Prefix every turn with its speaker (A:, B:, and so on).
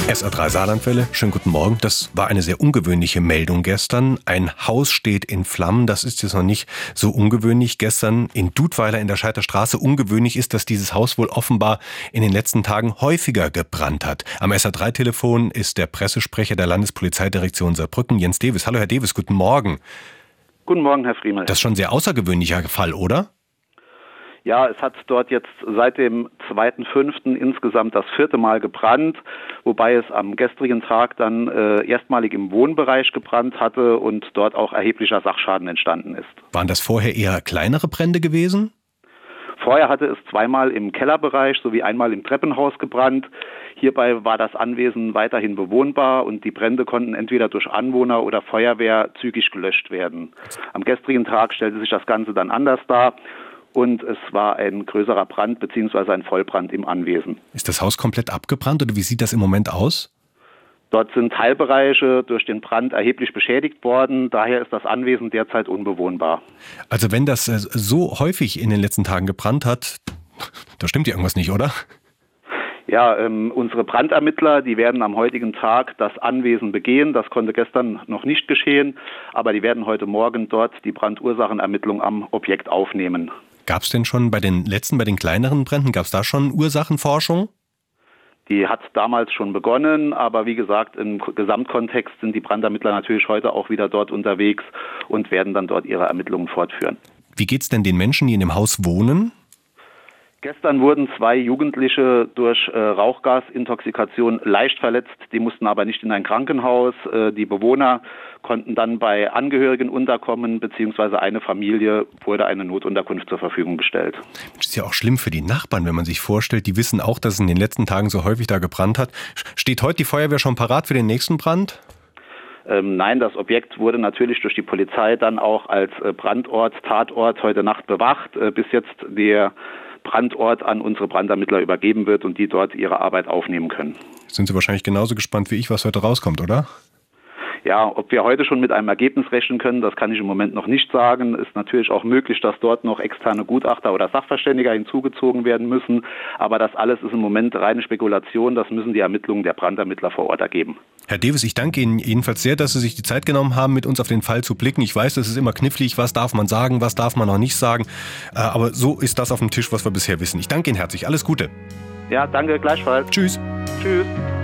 A: SR3 Saarlandwelle, schönen guten Morgen. Das war eine sehr ungewöhnliche Meldung gestern. Ein Haus steht in Flammen, das ist jetzt noch nicht so ungewöhnlich. Gestern in Dudweiler in der Scheiter Straße. Ungewöhnlich ist, dass dieses Haus wohl offenbar in den letzten Tagen häufiger gebrannt hat. Am SR3-Telefon ist der Pressesprecher der Landespolizeidirektion Saarbrücken, Jens Dewes. Hallo Herr Dewes, guten Morgen.
B: Guten Morgen, Herr Friemel.
A: Das ist schon ein sehr außergewöhnlicher Fall, oder?
B: Ja, es hat dort jetzt seit dem 2.5. insgesamt das 4. Mal gebrannt, wobei es am gestrigen Tag dann erstmalig im Wohnbereich gebrannt hatte und dort auch erheblicher Sachschaden entstanden ist.
A: Waren das vorher eher kleinere Brände gewesen?
B: Vorher hatte es zweimal im Kellerbereich sowie einmal im Treppenhaus gebrannt. Hierbei war das Anwesen weiterhin bewohnbar und die Brände konnten entweder durch Anwohner oder Feuerwehr zügig gelöscht werden. Am gestrigen Tag stellte sich das Ganze dann anders dar. Und es war ein größerer Brand bzw. ein Vollbrand im Anwesen.
A: Ist das Haus komplett abgebrannt oder wie sieht das im Moment aus?
B: Dort sind Teilbereiche durch den Brand erheblich beschädigt worden. Daher ist das Anwesen derzeit unbewohnbar.
A: Also wenn das so häufig in den letzten Tagen gebrannt hat, da stimmt ja irgendwas nicht, oder?
B: Ja, unsere Brandermittler, die werden am heutigen Tag das Anwesen begehen. Das konnte gestern noch nicht geschehen, aber die werden heute Morgen dort die Brandursachenermittlung am Objekt aufnehmen.
A: Gab es denn schon bei den kleineren Bränden, gab es da schon Ursachenforschung?
B: Die hat damals schon begonnen, aber wie gesagt, im Gesamtkontext sind die Brandermittler natürlich heute auch wieder dort unterwegs und werden dann dort ihre Ermittlungen fortführen.
A: Wie geht's denn den Menschen, die in dem Haus wohnen?
B: Gestern wurden 2 Jugendliche durch Rauchgasintoxikation leicht verletzt. Die mussten aber nicht in ein Krankenhaus. Die Bewohner konnten dann bei Angehörigen unterkommen, beziehungsweise eine Familie wurde eine Notunterkunft zur Verfügung gestellt.
A: Das ist ja auch schlimm für die Nachbarn, wenn man sich vorstellt, die wissen auch, dass es in den letzten Tagen so häufig da gebrannt hat. Steht heute die Feuerwehr schon parat für den nächsten Brand?
B: Nein, das Objekt wurde natürlich durch die Polizei dann auch als Brandort, Tatort heute Nacht bewacht, bis jetzt der Brandort an unsere Brandermittler übergeben wird und die dort ihre Arbeit aufnehmen können.
A: Sind Sie wahrscheinlich genauso gespannt wie ich, was heute rauskommt, oder?
B: Ja, ob wir heute schon mit einem Ergebnis rechnen können, das kann ich im Moment noch nicht sagen. Ist natürlich auch möglich, dass dort noch externe Gutachter oder Sachverständiger hinzugezogen werden müssen. Aber das alles ist im Moment reine Spekulation. Das müssen die Ermittlungen der Brandermittler vor Ort ergeben.
A: Herr Dewes, ich danke Ihnen jedenfalls sehr, dass Sie sich die Zeit genommen haben, mit uns auf den Fall zu blicken. Ich weiß, das ist immer knifflig. Was darf man sagen, was darf man noch nicht sagen? Aber so ist das auf dem Tisch, was wir bisher wissen. Ich danke Ihnen herzlich. Alles Gute.
B: Ja, danke, gleichfalls.
A: Tschüss.
B: Tschüss.